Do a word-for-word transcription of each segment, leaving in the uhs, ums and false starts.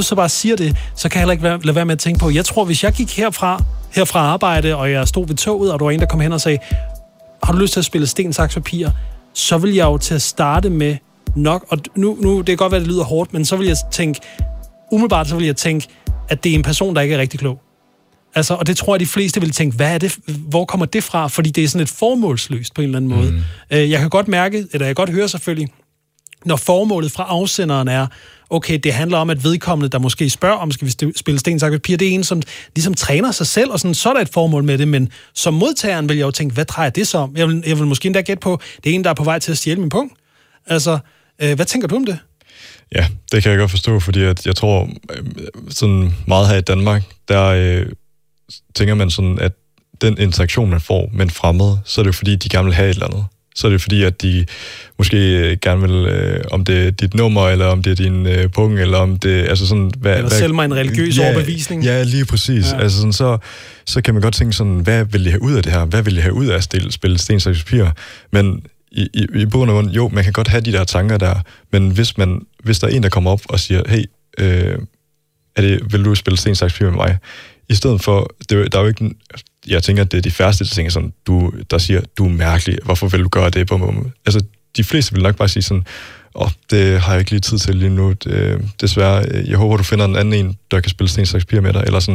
du så bare siger det, så kan jeg heller ikke være, lade være med at tænke på, jeg tror, hvis jeg gik herfra, herfra arbejde, og jeg stod ved toget, og der var en, der kom hen og sagde, har du lyst til at spille sten, saks, papir? Så vil jeg jo til at starte med nok, og nu, nu det kan godt være, det lyder hårdt, men så vil jeg tænke, umiddelbart så vil jeg tænke, at det er en person, der ikke er rigtig klog. Altså, og det tror jeg, de fleste vil tænke, hvad er det, hvor kommer det fra? Fordi det er sådan et formålsløst på en eller anden måde. Mm. Jeg kan godt mærke, eller jeg kan godt høre selvfølgelig, når formålet fra afsenderen er, okay, det handler om, at vedkommende, der måske spørger, om skal vi spille sten, saks, papir, det er en, som ligesom træner sig selv, og sådan, så er der et formål med det, men som modtageren vil jeg jo tænke, hvad drejer det så om? Jeg vil, jeg vil måske endda gætte på, det er en, der er på vej til at stjæle min punkt. Altså, øh, hvad tænker du om det? Ja, det kan jeg godt forstå, fordi at jeg tror, sådan meget her i Danmark, der øh, tænker man sådan, at den interaktion, man får med en fremmed, så er det jo fordi, de gerne vil have et eller andet. Så er det fordi, at de måske gerne vil, øh, om det er dit nummer, eller om det er din øh, punkt, eller om det altså sådan... Hvad, eller sælge mig en religiøs ja, overbevisning. Ja, lige præcis. Ja. Altså sådan, så, så kan man godt tænke sådan, hvad vil jeg have ud af det her? Hvad vil jeg have ud af at stille, spille sten, saks, papir? Men i, i, i bund og grund, jo, man kan godt have de der tanker der, men hvis, man, hvis der er en, der kommer op og siger, hey, øh, er det, vil du spille sten, saks, papir med mig? I stedet for, det, der er jo ikke... Jeg tænker, at det er de færreste, der tænker sådan, du, der siger, du er mærkelig, hvorfor vil du gøre det på mig? Altså, de fleste vil nok bare sige sådan, åh, oh, det har jeg ikke lige tid til lige nu, det, desværre, jeg håber, du finder en anden en, der kan spille sten, saks, papir med dig, eller sådan,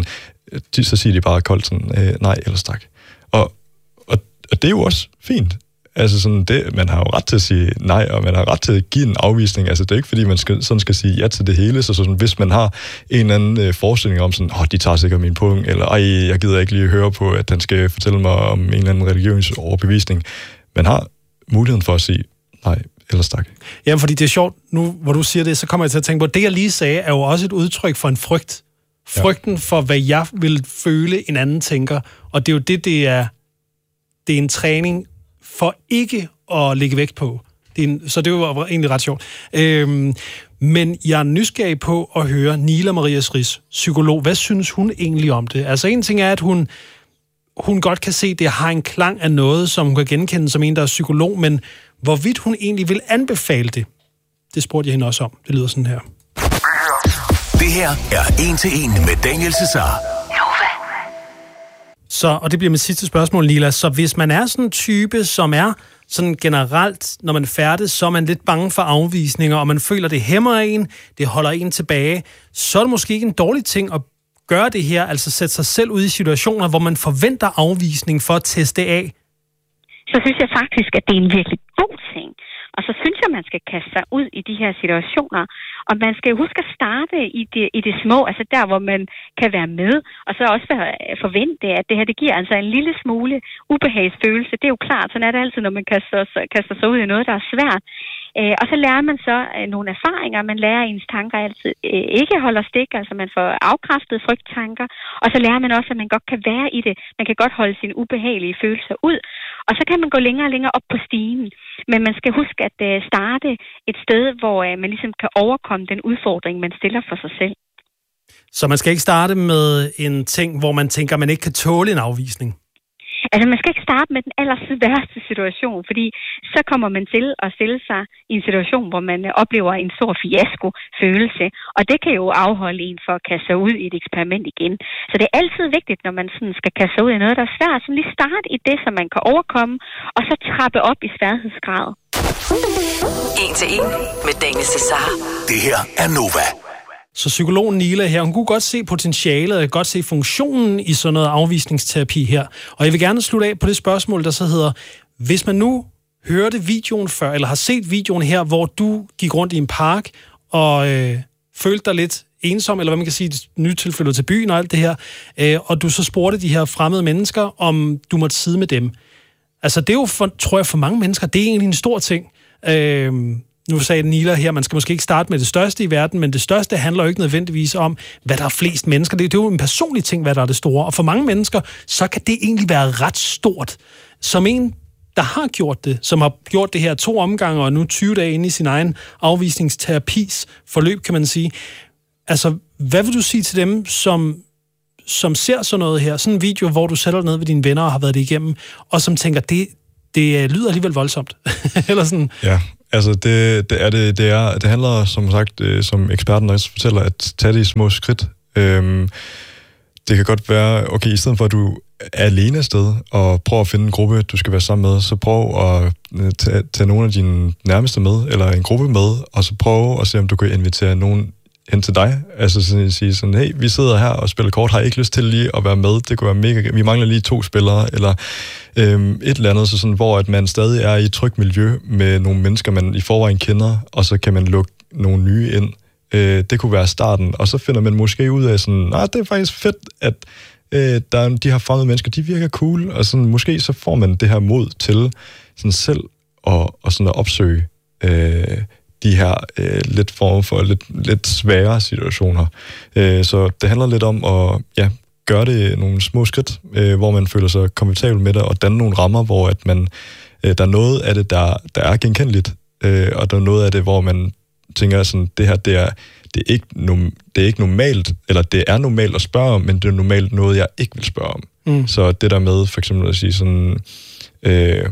så siger de bare koldt sådan, øh, nej, eller stak. Og, og, og det er jo også fint. Altså sådan, det, man har jo ret til at sige nej, og man har ret til at give en afvisning. Altså det er ikke, fordi man skal, sådan skal sige ja til det hele. Så sådan, hvis man har en eller anden øh, forestilling om sådan, åh, oh, de tager sikkert min punkt, eller ej, jeg gider ikke lige høre på, at han skal fortælle mig om en eller anden religiøs overbevisning. Man har muligheden for at sige nej, eller stak. Jamen, fordi det er sjovt, nu hvor du siger det, så kommer jeg til at tænke på, at det jeg lige sagde, er jo også et udtryk for en frygt. Frygten ja. For, hvad jeg vil føle, en anden tænker. Og det er jo det, det er, det er en træning for ikke at lægge vægt på. Det er en, så det var egentlig ret sjovt. Øhm, men jeg er nysgerrig på at høre Nila Maria Riis, psykolog. Hvad synes hun egentlig om det? Altså en ting er, at hun, hun godt kan se, at det har en klang af noget, som hun kan genkende som en, der er psykolog, men hvorvidt hun egentlig vil anbefale det, det spurgte jeg hende også om. Det lyder sådan her. Det her er En til En med Daniel Cesar. Så, og det bliver mit sidste spørgsmål, Nila. Så hvis man er sådan en type, som er sådan generelt, når man færdes, så er man lidt bange for afvisninger, og man føler, det hæmmer en, det holder en tilbage, så er det måske ikke en dårlig ting at gøre det her, altså sætte sig selv ud i situationer, hvor man forventer afvisning for at teste af. Så synes jeg faktisk, at det er en virkelig god ting. Og så synes jeg, man skal kaste sig ud i de her situationer. Og man skal jo huske at starte i det, i det små, altså der, hvor man kan være med. Og så også forvente, at det her, det giver altså en lille smule ubehagsfølelse. Det er jo klart, sådan er det altid, når man kaster, kaster sig ud i noget, der er svært. Og så lærer man så nogle erfaringer. Man lærer, at ens tanker altid ikke holder stik, altså man får afkræftet frygttanker. Og så lærer man også, at man godt kan være i det. Man kan godt holde sine ubehagelige følelser ud. Og så kan man gå længere og længere op på stigen. Men man skal huske at starte et sted, hvor man ligesom kan overkomme den udfordring, man stiller for sig selv. Så man skal ikke starte med en ting, hvor man tænker, at man ikke kan tåle en afvisning? Altså, man skal ikke starte med den aller værste situation, fordi så kommer man til at stille sig i en situation, hvor man oplever en stor fiasko-følelse, og det kan jo afholde en for at kaste sig ud i et eksperiment igen. Så det er altid vigtigt, når man sådan skal kaste sig ud i noget, der er svært, så lige starte i det, som man kan overkomme, og så trappe op i sværhedsgrad. En til en med Daniel Cesar. Det her er Nova. Så psykologen Nila her, hun kunne godt se potentialet, og godt se funktionen i sådan noget afvisningsterapi her. Og jeg vil gerne slutte af på det spørgsmål, der så hedder, hvis man nu hørte videoen før, eller har set videoen her, hvor du gik rundt i en park, og øh, følte dig lidt ensom, eller hvad man kan sige, nytilflyttet til byen og alt det her, øh, og du så spurgte de her fremmede mennesker, om du måtte sidde med dem. Altså det er jo, for, tror jeg, for mange mennesker, det er egentlig en stor ting. Øh, Nu sagde Nila her, man skal måske ikke starte med det største i verden, men det største handler jo ikke nødvendigvis om, hvad der er flest mennesker. Det er jo en personlig ting, hvad der er det store. Og for mange mennesker, så kan det egentlig være ret stort. Som en, der har gjort det, som har gjort det her to omgange, og nu tyve dage inde i sin egen afvisningsterapis forløb, kan man sige. Altså, hvad vil du sige til dem, som, som ser sådan noget her, sådan en video, hvor du sætter dig ned ved dine venner og har været det igennem, og som tænker, det det lyder alligevel voldsomt. Eller sådan. Ja, Altså, det, det, er det, det, er, det handler, som sagt, øh, som eksperten også fortæller, at tage det i små skridt. Øhm, det kan godt være, okay, i stedet for at du er alene afsted og prøver at finde en gruppe, du skal være sammen med, så prøv at tage, tage nogle af dine nærmeste med, eller en gruppe med, og så prøv at se, om du kan invitere nogen hen til dig. Altså sådan at sige sådan, hey, vi sidder her og spiller kort, har I ikke lyst til lige at være med? Det kunne være mega, vi mangler lige to spillere, eller øhm, et eller andet, så sådan, hvor at man stadig er i et trygt miljø med nogle mennesker, man i forvejen kender, og så kan man lukke nogle nye ind. Øh, det kunne være starten, og så finder man måske ud af sådan, nej, det er faktisk fedt, at øh, der er, de her fremmede mennesker, de virker cool, og sådan, måske så får man det her mod til sådan selv at, og sådan at opsøge øh, de her øh, lidt form for lidt, lidt svære situationer. Øh, så det handler lidt om at ja, gøre det nogle små skridt, øh, hvor man føler sig komfortabel med det, og danne nogle rammer, hvor at man, øh, der er noget af det, der, der er genkendeligt, øh, og der er noget af det, hvor man tænker sådan, det her, det er, det er, ikke, det er ikke normalt, eller det er normalt at spørge om, men det er normalt noget, jeg ikke vil spørge om. Mm. Så det der med, for eksempel at sige sådan, øh,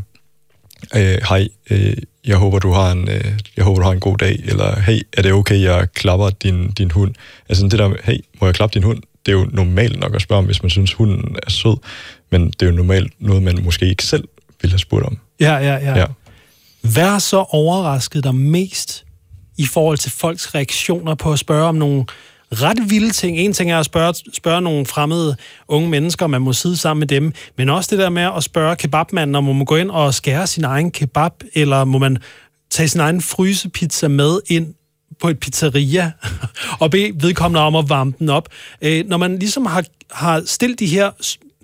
øh, hej, øh, jeg håber, du har en, øh, jeg håber, du har en god dag, eller hey, er det okay, jeg klapper din, din hund? Altså det der med, hey, må jeg klappe din hund? Det er jo normalt nok at spørge om, hvis man synes, hunden er sød, men det er jo normalt noget, man måske ikke selv ville have spurgt om. Ja, ja, ja. ja. Hvad har så overrasket dig mest i forhold til folks reaktioner på at spørge om nogle ret vilde ting? En ting er at spørge, spørge nogle fremmede unge mennesker, man må sidde sammen med dem, men også det der med at spørge kebabmanden, om man må gå ind og skære sin egen kebab, eller må man tage sin egen frysepizza med ind på et pizzeria og bede vedkommende om at varme den op. Øh, når man ligesom har, har stillet de her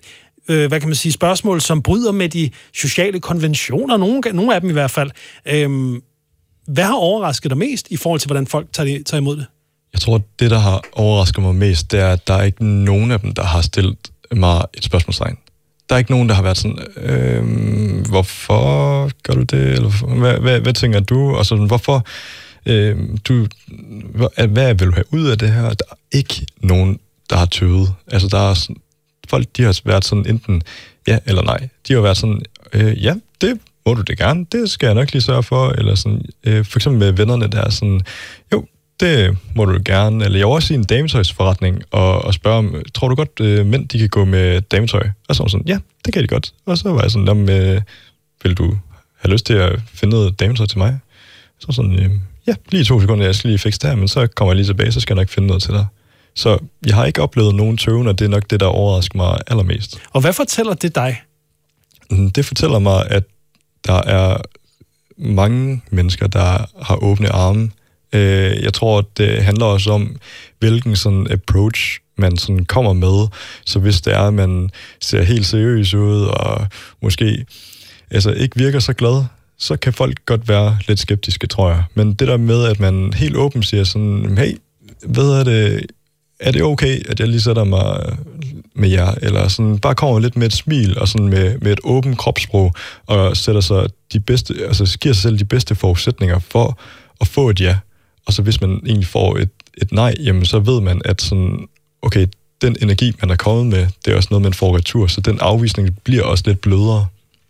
øh, hvad kan man sige, spørgsmål, som bryder med de sociale konventioner, nogle, nogle af dem i hvert fald, øh, hvad har overrasket dig mest i forhold til, hvordan folk tager, tager imod det? Jeg tror, at det, der har overrasket mig mest, det er, at der er ikke nogen af dem, der har stillet mig et spørgsmålstegn. Der er ikke nogen, der har været sådan, øh, hvorfor gør du det? Eller hvad, hvad, hvad tænker du? Og sådan, hvorfor? Øh, du, hvad, hvad vil du have ud af det her? Der er ikke nogen, der har tøvet. Altså, der er sådan, folk, de har været sådan enten ja eller nej. De har været sådan, øh, ja, det må du det gerne, det skal jeg nok lige sørge for, eller sådan, øh, for eksempel med vennerne, der er sådan, jo, det må du gerne, eller jeg var også i en dametøjsforretning, og, og spørge om, tror du godt, øh, mænd, de kan gå med dametøj? Og så var sådan, ja, det kan de godt. Og så var jeg sådan, om, øh, vil du have lyst til at finde noget dametøj til mig? Så sådan, øh, ja, lige to sekunder, jeg skal lige fikse det her, men så kommer jeg lige tilbage, så skal jeg nok finde noget til dig. Så jeg har ikke oplevet nogen tøven, og det er nok det, der overrasker mig allermest. Og hvad fortæller det dig? Det fortæller mig, at der er mange mennesker, der har åbne arme. Jeg tror, det handler også om, hvilken sådan approach man sådan kommer med. Så hvis det er, at man ser helt seriøs ud, og måske altså, ikke virker så glad, så kan folk godt være lidt skeptiske, tror jeg. Men det der med, at man helt åbent siger sådan, hey, ved jeg det, er det okay, at jeg lige sætter mig med jer, eller sådan bare kommer lidt med et smil, og sådan med, med et åbent kropssprog, og sætter sig de bedste, altså giver sig selv de bedste forudsætninger for at få et ja. Og så hvis man egentlig får et, et nej, jamen så ved man, at sådan, okay, den energi, man er kommet med, det er også noget, man får retur, så den afvisning bliver også lidt blødere.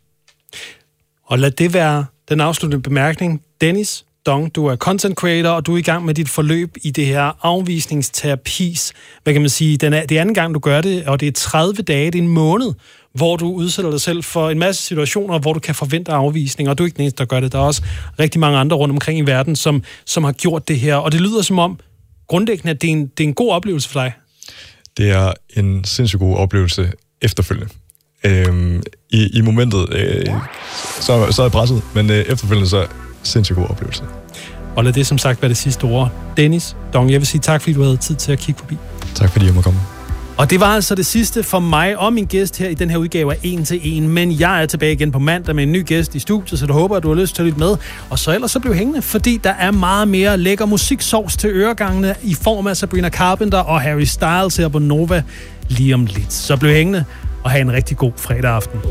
Og lad det være den afsluttende bemærkning. Dennis Dong, du er content creator, og du er i gang med dit forløb i det her afvisningsterapis. Hvad kan man sige? Den er, det er anden gang, du gør det, og det er tredive dage, det er en måned, hvor du udsætter dig selv for en masse situationer, hvor du kan forvente afvisning, og du er ikke den eneste, der gør det. Der er også rigtig mange andre rundt omkring i verden, som, som har gjort det her, og det lyder som om, grundlæggende, at det er en, det er en god oplevelse for dig. Det er en sindssygt god oplevelse efterfølgende. Øhm, i, I momentet, øh, så, så er jeg presset, men øh, efterfølgende så sindssygt god oplevelse. Og lad det som sagt være det sidste ord. Dennis Dong, jeg vil sige tak, fordi du havde tid til at kigge forbi. Tak fordi jeg må komme. Og det var altså det sidste for mig og min gæst her i den her udgave af en til en. Men jeg er tilbage igen på mandag med en ny gæst i studiet, så jeg håber, at du har lyst til at lytte med. Og så ellers så bliv hængende, fordi der er meget mere lækker musiksovs til øregangene i form af Sabrina Carpenter og Harry Styles her på Nova lige om lidt. Så bliv hængende og have en rigtig god fredag aften.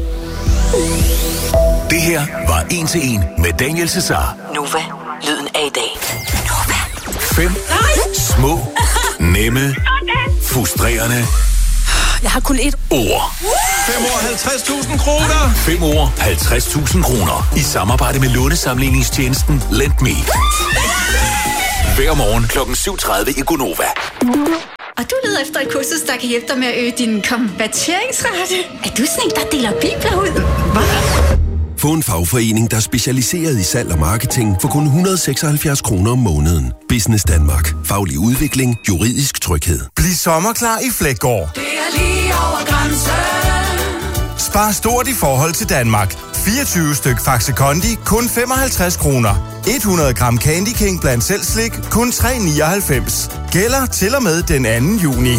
Det her var en til en med Daniel Cesar. Nova, lyden af i dag. Nova. Fem små, nemme, frustrerende Jeg har kun et ord. fem år halvtreds tusind kroner. fem år halvtreds tusind kroner. I samarbejde med lånesamligningstjenesten LendMe. Hver morgen klokken syv tredive i Gonova. Og du leder efter et kursus, der kan hjælpe dig med at øge din konverteringsrate. Er du sådan en, der deler bibler ud? Hvad? Få en fagforening, der er specialiseret i salg og marketing for kun et hundrede og seksoghalvfjerds kroner om måneden. Business Danmark. Faglig udvikling. Juridisk tryghed. Bliv sommerklar i Fleggaard. Det er lige over grænsen. Spar stort i forhold til Danmark. fireogtyve styk Faxe Kondi, kun femoghalvtreds kroner. hundrede gram Candy King blandt selv slik, kun tre nioghalvfems. Gælder til og med den anden juni.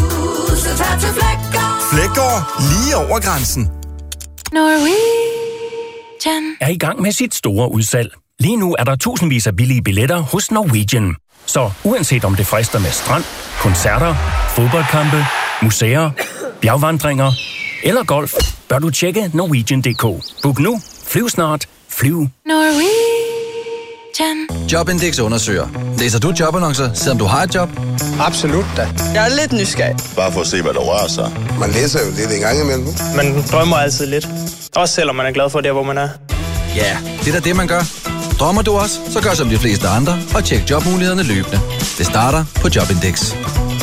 Fleggaard. Lige over grænsen. Norwegian er i gang med sit store udsalg. Lige nu er der tusindvis af billige billetter hos Norwegian. Så uanset om det frister med strand, koncerter, fodboldkampe, museer, bjergvandringer eller golf, bør du tjekke Norwegian punktum d k. Book nu, flyv snart, flyv. Norwegian. Jobindex undersøger. Læser du jobannoncer, selvom du har et job? Absolut da. Jeg er lidt nysgerrig. Bare for at se, hvad der rører sig. Man læser jo lidt en gang imellem. Man drømmer altid lidt. Også selvom man er glad for der, hvor man er. Ja, det er da det, man gør. Drømmer du også, så gør som de fleste andre og tjek jobmulighederne løbende. Det starter på Jobindex.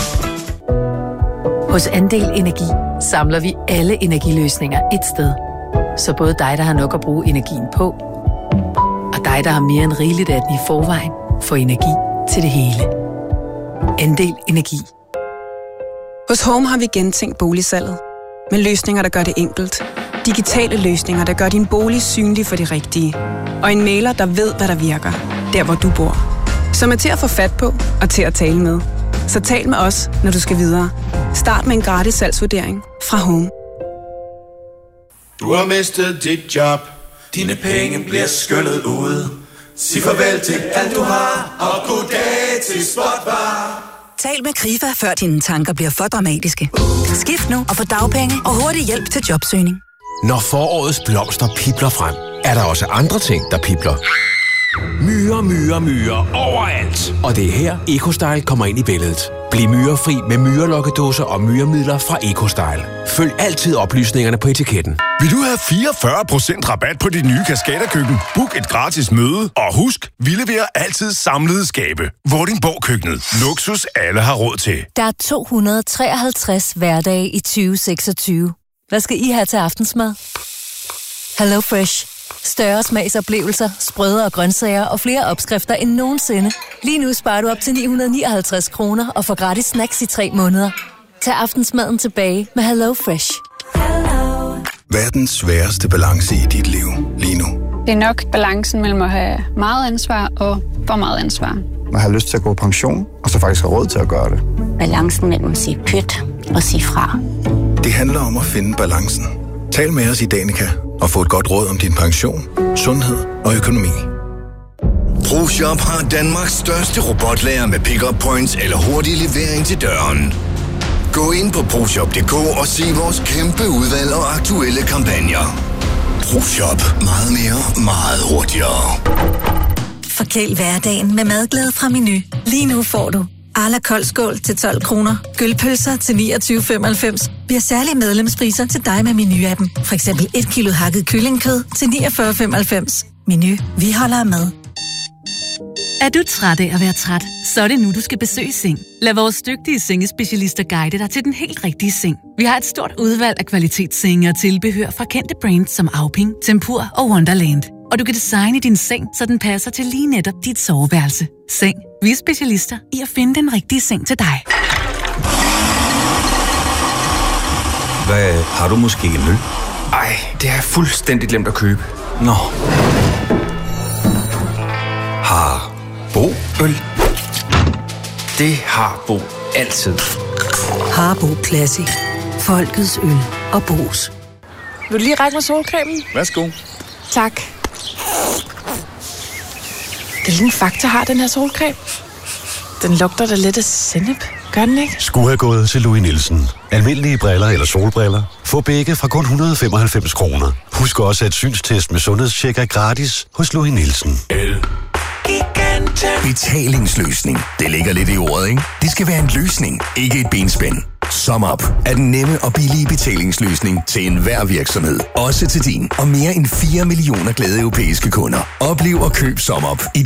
Hos Andel Energi samler vi alle energiløsninger et sted. Så både dig, der har nok at bruge energien på, og dig, der har mere end rigeligt af den i forvejen, får energi til det hele. Andel Energi. Hos Home har vi gentænkt boligsalget. Med løsninger, der gør det enkelt. Digitale løsninger, der gør din bolig synlig for de rigtige. Og en mailer, der ved, hvad der virker. Der, hvor du bor. Som er til at få fat på og til at tale med. Så tal med os, når du skal videre. Start med en gratis salgsvurdering fra Home. Du har mistet dit job. Dine penge bliver skyllet ud. Sig farvel til alt du har, og goddag til Spotbar. Tal med Krifa, før dine tanker bliver for dramatiske. Skift nu og få dagpenge og hurtig hjælp til jobsøgning. Når forårets blomster pibler frem, er der også andre ting, der pibler. Myrer, myrer, myrer overalt. Og det er her, EcoStyle kommer ind i billedet. Bliv myrefri med myrelokkedåser og myremidler fra EcoStyle. Følg altid oplysningerne på etiketten. Vil du have fireogfyrre procent rabat på dit nye Kaskaderkøkken? Book et gratis møde. Og husk, vi leverer altid samlede skabe. Vordingborg Køkkenet. Luksus alle har råd til. Der er to hundrede treoghalvtreds hverdage i tyve seksogtyve. Hvad skal I have til aftensmad? Hello Fresh. Større smagsoplevelser, sprødere grøntsager og flere opskrifter end nogensinde. Lige nu sparer du op til ni hundrede nioghalvtreds kroner og får gratis snacks i tre måneder. Tag aftensmaden tilbage med Hello Fresh. Hvad er den sværeste balance i dit liv lige nu? Det er nok balancen mellem at have meget ansvar og for meget ansvar. Man har lyst til at gå på pension, og så faktisk har råd til at gøre det. Balancen mellem at sige pyt og sige fra. Det handler om at finde balancen. Tal med os i Danica og få et godt råd om din pension, sundhed og økonomi. ProShop har Danmarks største robotlager med pick-up points eller hurtig levering til døren. Gå ind på ProShop punktum d k og se vores kæmpe udvalg og aktuelle kampagner. ProShop. Meget mere, meget hurtigere. Forkæl hverdagen med madglæde fra Menu. Lige nu får du Arla koldskål til tolv kroner, gølpølser til niogtyve femoghalvfems. Vi har særlige medlemspriser til dig med Menu-appen. For eksempel et kilo hakket kyllingekød til niogfyrre femoghalvfems. Menu. Vi holder med. Er du træt af at være træt? Så er det nu, du skal besøge Seng. Lad vores dygtige sengespecialister guide dig til den helt rigtige seng. Vi har et stort udvalg af kvalitetssenge og tilbehør fra kendte brands som Auping, Tempur og Wonderland. Og du kan designe din seng, så den passer til lige netop dit soveværelse. Seng. Vi er specialister i at finde den rigtige seng til dig. Hvad, har du måske en øl? Ej, det har jeg fuldstændig glemt at købe. Nå. Har Bo øl? Det har Bo altid. Harbo Classic. Folkets øl og Bo's. Vil du lige række mig solcremen? Værsgo. Tak. Det er lige en Fakta har den her solcreme. Den lugter da lidt af sennep. Gør den ikke? Skulle have gået til Louis Nielsen. Almindelige briller eller solbriller. Få begge fra kun et hundrede og femoghalvfems kroner. Husk også, at synstest med sundhedstjek er gratis hos Louis Nielsen. El. Betalingsløsning. Det ligger lidt i ordet, ikke? Det skal være en løsning, ikke et benspænd. SumUp er den nemme og billige betalingsløsning til enhver virksomhed. Også til din og mere end fire millioner glade europæiske kunder. Oplev og køb SumUp i